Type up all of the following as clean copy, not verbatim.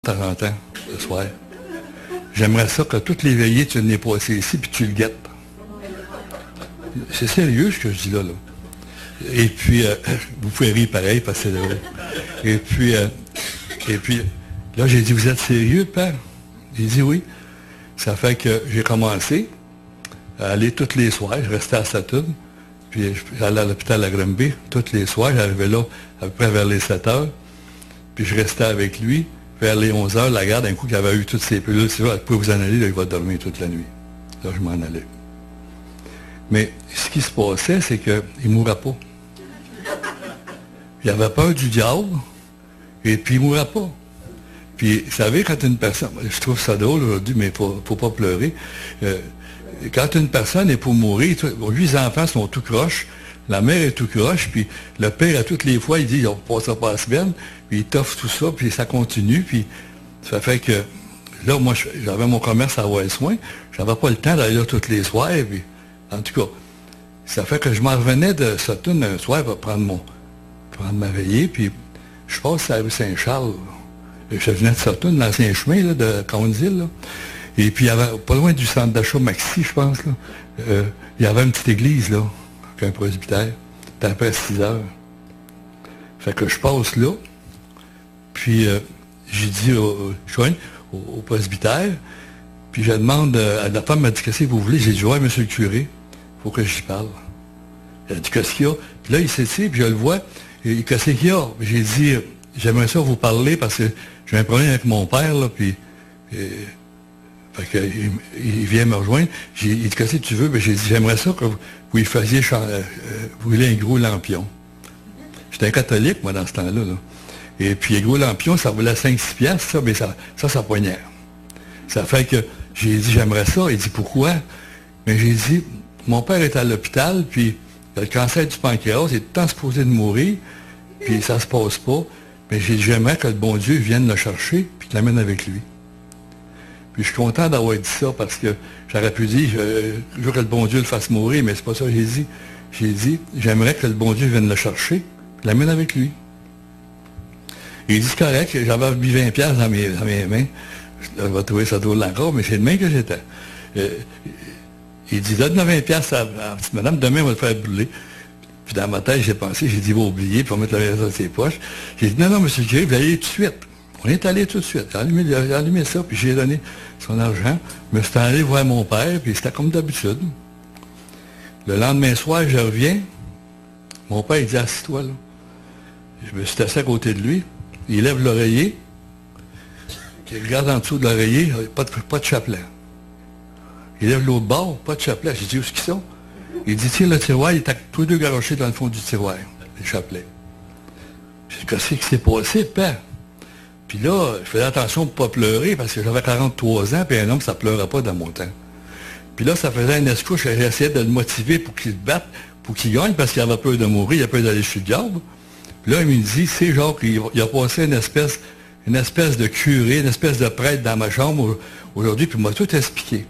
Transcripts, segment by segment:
40 ans, le soir. J'aimerais ça que toutes les veillées, tu n'es passé ici, puis tu le guettes. C'est sérieux, ce que je dis là. Et puis, vous pouvez rire pareil, parce que c'est drôle. Et puis, là, j'ai dit, vous êtes sérieux, père? J'ai dit oui. Ça fait que j'ai commencé à aller tous les soirs. Je restais à Sutton, puis j'allais à l'hôpital à Granby tous les soirs. J'arrivais là à peu près vers les 7 heures. Puis je restais avec lui. Vers les 11 heures, la garde, d'un coup, qu'il avait eu toutes ses pilules, c'est vrai, vous pouvez vous en aller, là, il va dormir toute la nuit. Là, je m'en allais. Mais ce qui se passait, c'est qu'il ne mourait pas. Il avait peur du diable, et puis il ne mourait pas. Puis, vous savez, quand une personne, je trouve ça drôle aujourd'hui, mais il ne faut pas pleurer. Quand une personne est pour mourir, 8 enfants sont tout croches, la mère est tout croche, puis le père, à toutes les fois, il dit, on ne passera pas la semaine, puis il t'offre tout ça, puis ça continue, puis ça fait que, là, moi, j'avais mon commerce à West-Soin, j'avais pas le temps d'aller là tous les soirs, puis, en tout cas, ça fait que je m'en revenais de Sutton un soir pour prendre ma veillée, puis je passe à la rue Saint-Charles, je venais de Sutton, l'ancien chemin, là, de Council, là, et puis, il y avait, pas loin du centre d'achat Maxi, je pense, là, il y avait une petite église, là, un presbytère. C'était après 6 heures. Fait que je passe là, puis j'ai dit au presbytère, puis je demande, la femme m'a dit, qu'est-ce que vous voulez? J'ai dit, ouais, monsieur le curé, il faut que j'y parle. Elle a dit, qu'est-ce qu'il y a? Puis là, il s'étire, puis je le vois, et qu'est-ce qu'il y a? J'ai dit, j'aimerais ça vous parler, parce que j'ai un problème avec mon père, là, puis... Fait que, il vient me rejoindre. Il dit, qu'est-ce que tu veux? Ben, j'ai dit, j'aimerais ça que vous y faisiez brûler un gros lampion. J'étais un catholique, moi, dans ce temps-là. Là. Et puis, un gros lampion, ça valait 5-6 piastres, ça, mais ça poignait. Ça fait que j'ai dit, j'aimerais ça. Il dit, pourquoi? Mais j'ai dit, mon père est à l'hôpital, puis il a le cancer du pancréas, il est tout le temps supposé de mourir, puis ça se passe pas. Mais j'ai dit, j'aimerais que le bon Dieu vienne le chercher, puis qu'il l'amène avec lui. Puis je suis content d'avoir dit ça parce que j'aurais pu dire, je veux que le bon Dieu le fasse mourir, mais c'est pas ça que j'ai dit. J'ai dit, j'aimerais que le bon Dieu vienne le chercher, l'amène avec lui. Et il dit, c'est correct, j'avais mis 20 piastres dans mes mains. Je vais trouver ça drôle encore, mais c'est le main que j'étais. Il dit, donne 20 piastres à la petite madame, demain on va le faire brûler. Puis dans ma tête, j'ai pensé, j'ai dit, il va oublier, puis on va mettre la dans ses poches. J'ai dit, non, monsieur le curé, vous allez tout de suite. On est allé tout de suite. J'ai allumé ça, puis j'ai donné son argent. Je me suis allé voir mon père, puis c'était comme d'habitude. Le lendemain soir, je reviens. Mon père, il dit, assis-toi, là. Je me suis assis à côté de lui. Il lève l'oreiller. Il regarde en dessous de l'oreiller, pas de chapelet. Il lève l'autre bord, pas de chapelet. J'ai dit, où est-ce qu'ils sont? Il dit, tiens, le tiroir, il est tous les deux garochés dans le fond du tiroir, les chapelets. J'ai dit, qu'est-ce qui s'est passé, père? Puis là, je faisais attention pour ne pas pleurer, parce que j'avais 43 ans, puis un homme, ça ne pleurait pas dans mon temps. Puis là, ça faisait un escouche, j'essayais de le motiver pour qu'il se batte, pour qu'il gagne, parce qu'il avait peur de mourir, il avait peur d'aller chez le diable. Puis là, il me dit, c'est genre qu'il a passé une espèce de curé, une espèce de prêtre dans ma chambre aujourd'hui, puis il m'a tout expliqué.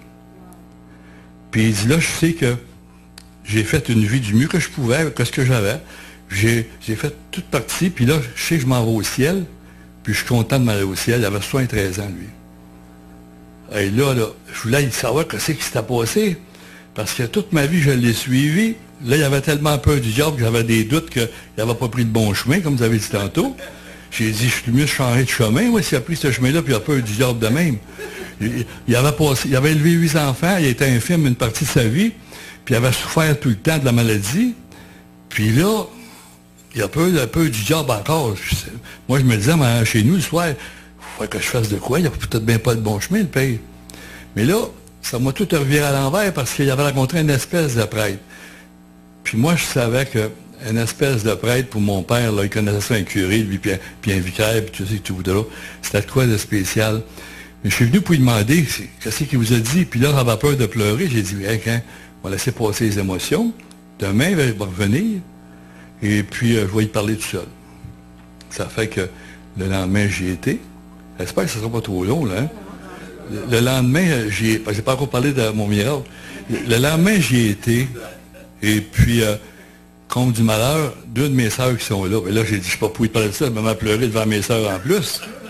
Puis il dit, là, je sais que j'ai fait une vie du mieux que je pouvais, avec ce que j'avais. J'ai fait toute partie, puis là, je sais que je m'en vais au ciel. Puis je suis content de m'aller au ciel. Il avait 73 ans, lui. Et là, je voulais savoir ce qui s'était passé. Parce que toute ma vie, je l'ai suivi. Là, il avait tellement peur du diable que j'avais des doutes qu'il n'avait pas pris le bon chemin, comme vous avez dit tantôt. J'ai dit, je suis mieux de changer de chemin. Oui, s'il a pris ce chemin-là, puis il a peur du diable de même. Il avait élevé 8 enfants, il était infirme une partie de sa vie, puis il avait souffert tout le temps de la maladie. Puis là, il a peur du diable encore. Moi, je me disais, mais chez nous, le soir, il faut que je fasse de quoi? Il n'a peut-être bien pas le bon chemin, le père. Mais là, ça m'a tout reviré à l'envers parce qu'il avait rencontré une espèce de prêtre. Puis moi, je savais qu'une espèce de prêtre, pour mon père, là, il connaissait ça, un curé, lui, puis un vicaire, puis tu sais, tout là. C'était quoi de spécial? Mais je suis venu pour lui demander, qu'est-ce qu'il vous a dit? Puis là, j'avais peur de pleurer. J'ai dit, hein, on va laisser passer les émotions. Demain, il va revenir. Et puis, je vais y parler tout seul. Ça fait que le lendemain, j'y étais. J'espère que ce ne sera pas trop long, là. Hein? Le lendemain, j'ai pas encore parlé de mon miracle. Le lendemain, j'y étais. Et puis, compte du malheur, 2 de mes sœurs qui sont là. Et là, j'ai dit, je ne sais pas pour y parler de ça, elle m'a pleuré devant mes sœurs en plus.